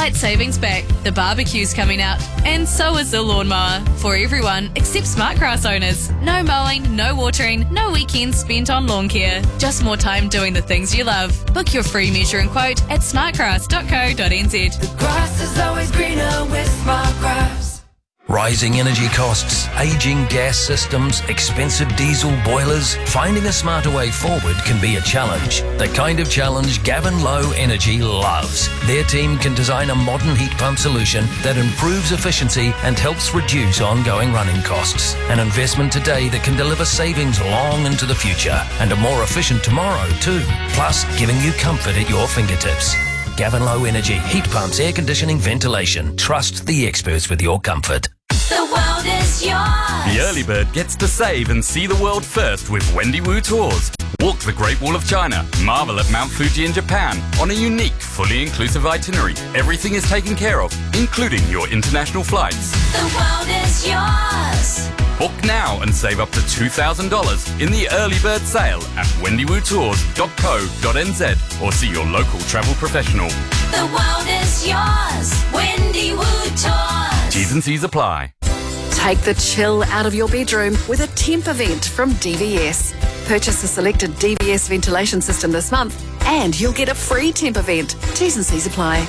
Daylight savings back, the barbecue's coming out, and so is the lawnmower. For everyone except Smartgrass owners. No mowing, no watering, no weekends spent on lawn care. Just more time doing the things you love. Book your free measure and quote at smartgrass.co.nz. The grass is always greener with Smartgrass. Rising energy costs, ageing gas systems, expensive diesel boilers. Finding a smarter way forward can be a challenge. The kind of challenge Gavin Low Energy loves. Their team can design a modern heat pump solution that improves efficiency and helps reduce ongoing running costs. An investment today that can deliver savings long into the future and a more efficient tomorrow too. Plus, giving you comfort at your fingertips. Gavin Low Energy, heat pumps, air conditioning, ventilation. Trust the experts with your comfort. The world is yours. The early bird gets to save and see the world first with Wendy Wu Tours. Walk the Great Wall of China, marvel at Mount Fuji in Japan on a unique, fully inclusive itinerary. Everything is taken care of, including your international flights. The world is yours. Book now and save up to $2,000 in the early bird sale at wendywotours.co.nz or see your local travel professional. The world is yours. Wendy Wu Tours. T's and C's apply. Take the chill out of your bedroom with a temp event from DVS. Purchase a selected DVS ventilation system this month and you'll get a free temp event. T's and C's apply.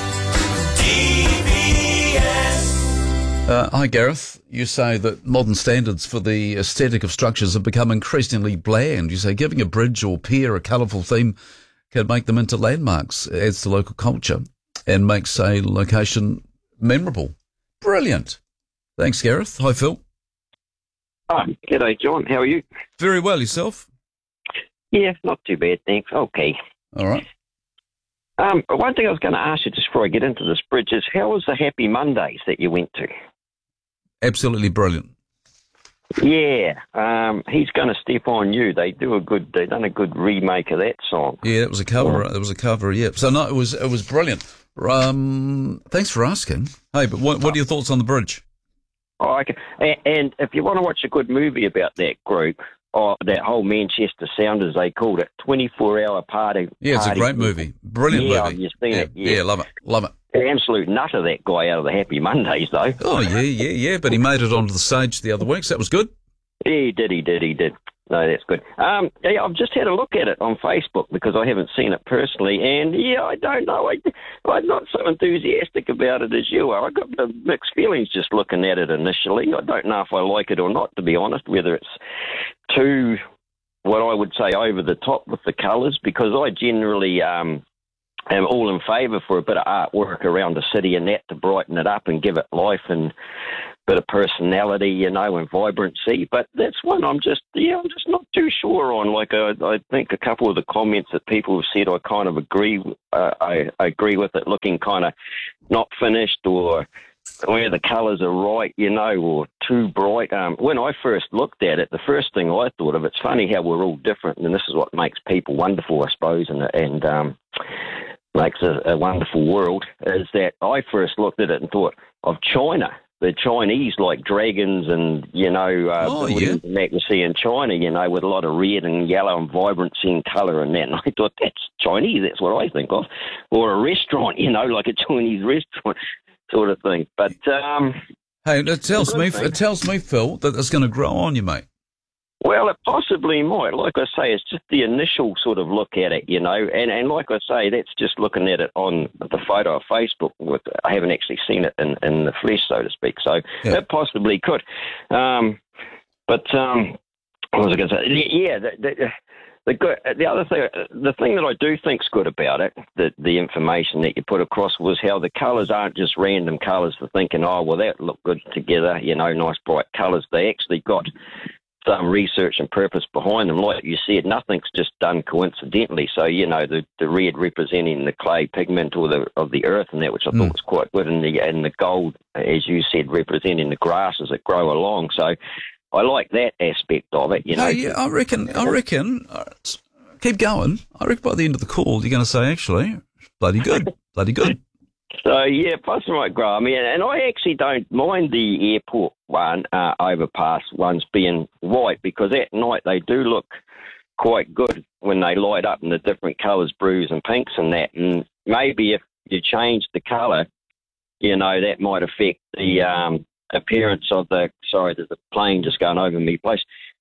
Hi, Gareth. You say that modern standards for the aesthetic of structures have become increasingly bland. You say giving a bridge or pier a colourful theme can make them into landmarks, adds to local culture and makes a location memorable. Brilliant. Thanks, Gareth. Hi, Phil. G'day, John. How are you? Very well. Yourself? Yeah, not too bad, thanks. Okay. All right. One thing I was going to ask you just before I get into this bridge is, how was the Happy Mondays that you went to? Absolutely brilliant. Yeah, he's going to step on you. They've done a good remake of that song. Yeah, it was a cover. It was a cover. Yeah. So no, it was brilliant. Thanks for asking. Hey, but what are your thoughts on the bridge? Oh, okay. And if you want to watch a good movie about that group, that whole Manchester Sounders, they called it 24-hour party. Yeah, it's a great movie. Brilliant movie. You've seen it. Yeah, love it. Love it. An absolute nutter, that guy, out of the Happy Mondays, though. Oh, yeah. But he made it onto the stage the other week, so that was good. Yeah, he did. No, that's good. Yeah, I've just had a look at it on Facebook because I haven't seen it personally, and yeah, I don't know. I'm not so enthusiastic about it as you are. I got mixed feelings just looking at it initially. I don't know if I like it or not, to be honest, whether it's too, what I would say, over the top with the colours, because I generally am all in favour for a bit of artwork around the city and that to brighten it up and give it life and bit of personality, and vibrancy. But that's one I'm just not too sure on. Like, I think a couple of the comments that people have said, I kind of agree. I agree with it looking kind of not finished, or where the colours are right, or too bright. When I first looked at it, the first thing I thought of, it's funny how we're all different, and this is what makes people wonderful, I suppose, and makes a wonderful world, is that I first looked at it and thought of China. The Chinese, like dragons and, buildings and that you see in China, with a lot of red and yellow and vibrancy and colour and that. And I thought, that's Chinese, that's what I think of. Or a restaurant, like a Chinese restaurant sort of thing. But, hey, it tells me, Phil, that it's going to grow on you, mate. Well, it possibly might. Like I say, it's just the initial sort of look at it, and like I say, that's just looking at it on the photo of Facebook. I haven't actually seen it in the flesh, so to speak, so it possibly could. What was I going to say? Yeah, the other thing, the thing that I do think's good about it, the information that you put across, was how the colours aren't just random colours for thinking, oh, well, that look good together, nice bright colours. They actually got some research and purpose behind them. Like you said, nothing's just done coincidentally. So, the red representing the clay pigment of the earth and that, which I thought was quite good, and the gold, as you said, representing the grasses that grow along. So I like that aspect of it. Yeah, I reckon. Keep going. I reckon by the end of the call, you're going to say, actually, bloody good. So, yeah, possibly might grow. I mean, and I actually don't mind the airport overpass ones being white, because at night they do look quite good when they light up in the different colours, blues and pinks and that. And maybe if you change the colour, that might affect the appearance of there's a plane just going over me place.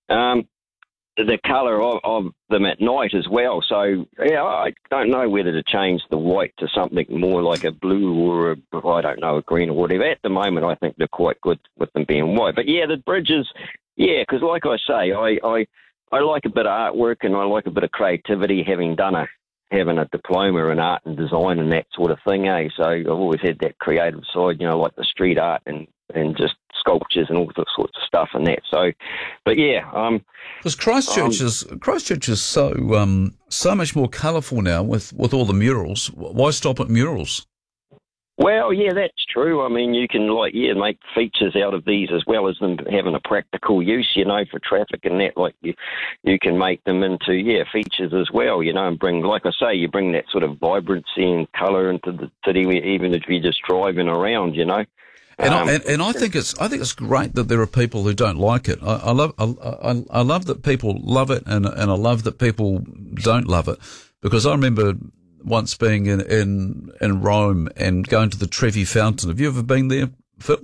The colour of them at night as well. So, I don't know whether to change the white to something more like a blue or a green or whatever. At the moment, I think they're quite good with them being white. But, the bridges, because like I say, I like a bit of artwork and I like a bit of creativity, having a diploma in art and design and that sort of thing, So I've always had that creative side, like the street art and just sculptures and all sorts of stuff and that. So, but because Christchurch is so much more colourful now with all the murals. Why stop at murals? Well, that's true. I mean, you can make features out of these as well as them having a practical use, for traffic and that. Like you can make them into features as well, and bring, like I say, you bring that sort of vibrancy and colour into the city, even if you're just driving around, And I think it's great that there are people who don't like it. I love that people love it, and I love that people don't love it, because I remember once being in Rome and going to the Trevi Fountain. Have you ever been there, Phil?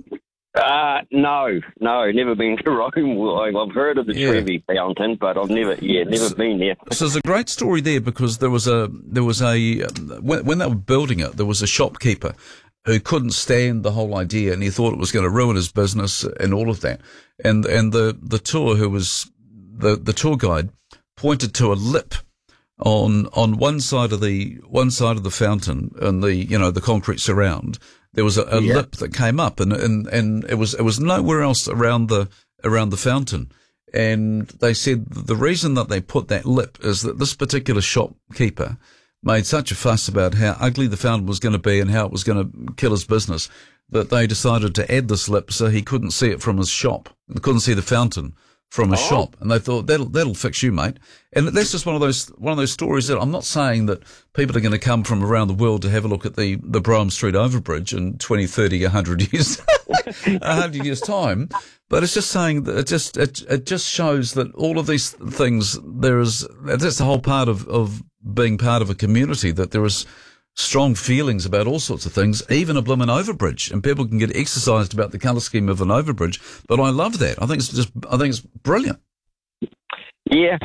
No, never been to Rome. I've heard of the Trevi Fountain, but I've never been there. So there's a great story there, because there was a when they were building it, there was a shopkeeper who couldn't stand the whole idea, and he thought it was going to ruin his business and all of that. And the tour guide pointed to a lip on one side of the fountain and the concrete surround. There was a lip that came up, and it was nowhere else around the fountain. And they said the reason that they put that lip is that this particular shopkeeper made such a fuss about how ugly the fountain was going to be and how it was going to kill his business that they decided to add this lip so he couldn't see it from his shop. He couldn't see the fountain from his shop. And they thought, that'll fix you, mate. And that's just one of those stories that I'm not saying that people are going to come from around the world to have a look at the Brougham Street Overbridge in 20, 30, 100 years, 100 years time. But it's just saying that it just shows that all of these things, that's the whole part of being part of a community, that there is strong feelings about all sorts of things, even a blooming overbridge, and people can get exercised about the colour scheme of an overbridge. But I love that. I think it's brilliant. Yeah.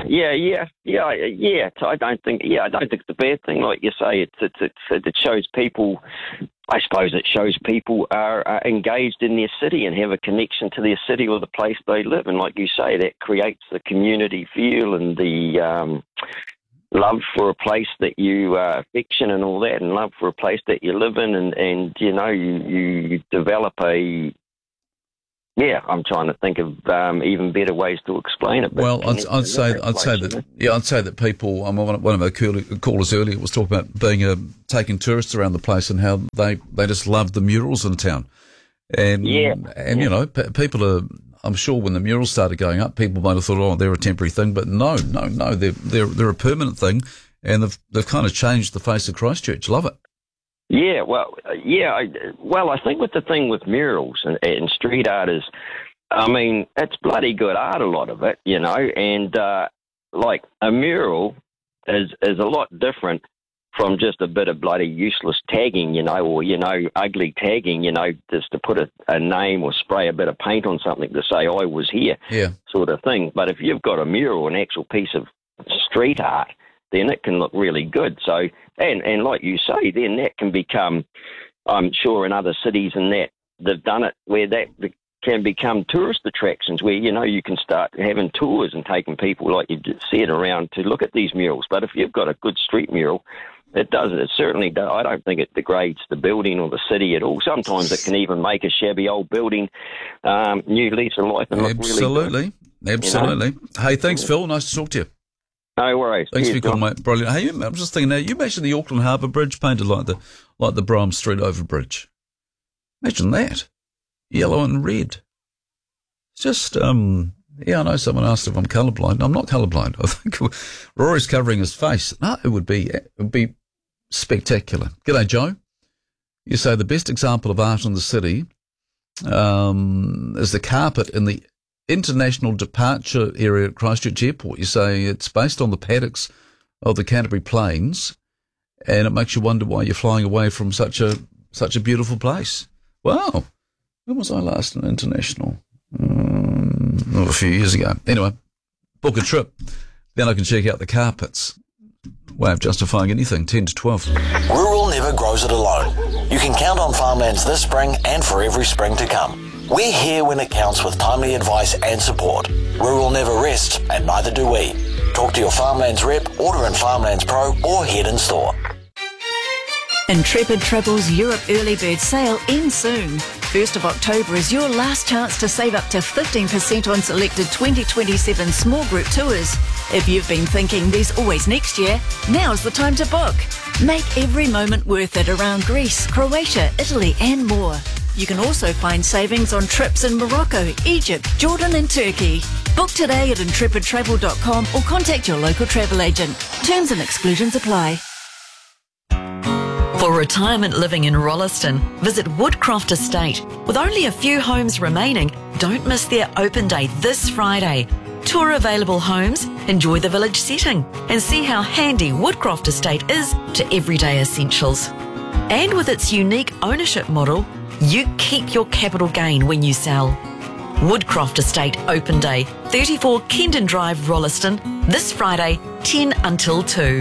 I don't think it's a bad thing. Like you say, it shows people. I suppose it shows people are engaged in their city and have a connection to their city or the place they live. And like you say, that creates the community feel and the love for a place that you affection and all that, and love for a place that you live in, and you develop a. Yeah, I'm trying to think of even better ways to explain it. Well, I'd say that people. I mean, one of our callers earlier was talking about taking tourists around the place and how they just love the murals in town, and people are. I'm sure when the murals started going up, people might have thought, "Oh, they're a temporary thing," but no, they're a permanent thing, and they've kind of changed the face of Christchurch. Love it. Yeah, I think with the thing with murals and street art is, I mean, it's bloody good art, a lot of it, and like a mural is a lot different from just a bit of bloody useless tagging, or, ugly tagging, just to put a name or spray a bit of paint on something to say, I was here, sort of thing. But if you've got a mural, an actual piece of street art, then it can look really good. So, and like you say, then that can become, I'm sure in other cities and that, they've done it where that can become tourist attractions where, you can start having tours and taking people, like you just said, around to look at these murals. But if you've got a good street mural, it certainly does. I don't think it degrades the building or the city at all. Sometimes it can even make a shabby old building new lease of life and look really good. Absolutely. Hey, thanks, Phil. Nice to talk to you. No worries. Thanks for your call, mate. Brilliant. Hey, I'm just thinking now, you imagine the Auckland Harbour Bridge painted like the Brougham Street Overbridge. Imagine that. Yellow and red. It's just, I know someone asked if I'm colourblind. I'm not colourblind. I think Rory's covering his face. No, it would be spectacular. G'day, Joe. You say the best example of art in the city is the carpet in the international departure area at Christchurch Airport. You say it's based on the paddocks of the Canterbury Plains, and it makes you wonder why you're flying away from such a beautiful place. Wow. When was I last in international? A few years ago. Anyway, book a trip. Then I can check out the carpets. Way of justifying anything, 10 to 12. Rural never grows it alone. You can count on Farmlands this spring and for every spring to come. We're here when it counts with timely advice and support. Rural never rests, and neither do we. Talk to your Farmlands rep, order in Farmlands Pro, or head in store. Intrepid Travel's Europe Early Bird Sale ends soon. 1st of October is your last chance to save up to 15% on selected 2027 small group tours. If you've been thinking there's always next year, now's the time to book. Make every moment worth it around Greece, Croatia, Italy and more. You can also find savings on trips in Morocco, Egypt, Jordan and Turkey. Book today at intrepidtravel.com or contact your local travel agent. Terms and exclusions apply. For retirement living in Rolleston, visit Woodcroft Estate. With only a few homes remaining, don't miss their open day this Friday. Tour available homes, enjoy the village setting, and see how handy Woodcroft Estate is to everyday essentials. And with its unique ownership model, you keep your capital gain when you sell. Woodcroft Estate Open Day, 34 Kendon Drive, Rolleston, this Friday, 10 until 2.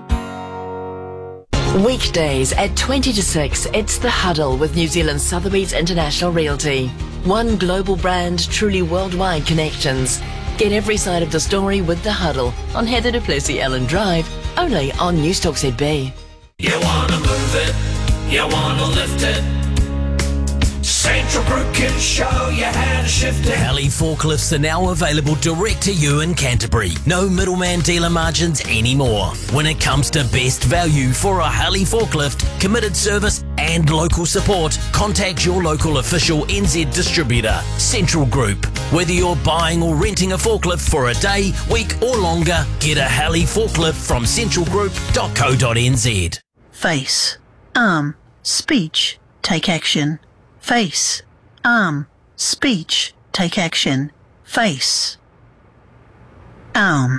Weekdays at 20 to 6, it's The Huddle with New Zealand Sotheby's International Realty. One global brand, truly worldwide connections. Get every side of the story with The Huddle on Heather du Plessis-Allen Drive, only on Newstalk ZB. You wanna move it, you wanna lift it. Central Group can show you how to shift it. Halley forklifts are now available direct to you in Canterbury. No middleman dealer margins anymore. When it comes to best value for a Halley forklift, committed service and local support, contact your local official NZ distributor, Central Group. Whether you're buying or renting a forklift for a day, week or longer, get a Halley forklift from centralgroup.co.nz. Face, arm, speech, take action. Face, arm, speech, take action. Face, arm,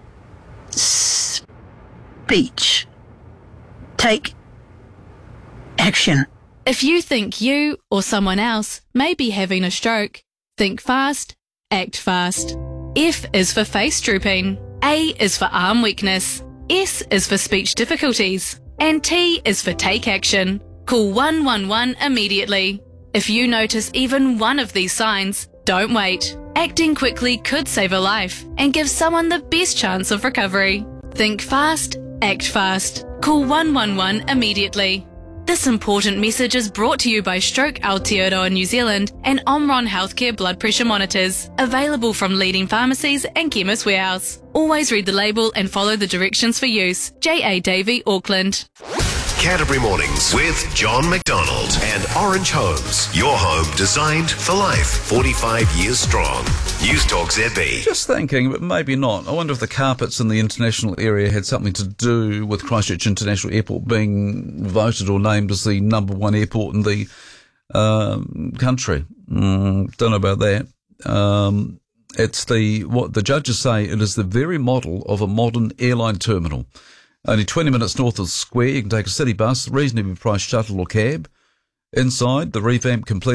speech, take action. If you think you or someone else may be having a stroke, think fast, act fast. F is for face drooping, A is for arm weakness, S is for speech difficulties, and T is for take action. Call 111 immediately. If you notice even one of these signs, don't wait. Acting quickly could save a life and give someone the best chance of recovery. Think fast, act fast. Call 111 immediately. This important message is brought to you by Stroke Aotearoa New Zealand and Omron Healthcare blood pressure monitors, available from leading pharmacies and Chemist Warehouse. Always read the label and follow the directions for use. J.A. Davey, Auckland. Canterbury Mornings with John McDonald and Orange Homes. Your home designed for life. 45 years strong. Newstalk ZB. Just thinking, but maybe not. I wonder if the carpets in the international area had something to do with Christchurch International Airport being voted or named as the number one airport in the country. Don't know about that. It's what the judges say, it is the very model of a modern airline terminal. Only 20 minutes north of the square, you can take a city bus, reasonably priced shuttle or cab. Inside, the revamped complete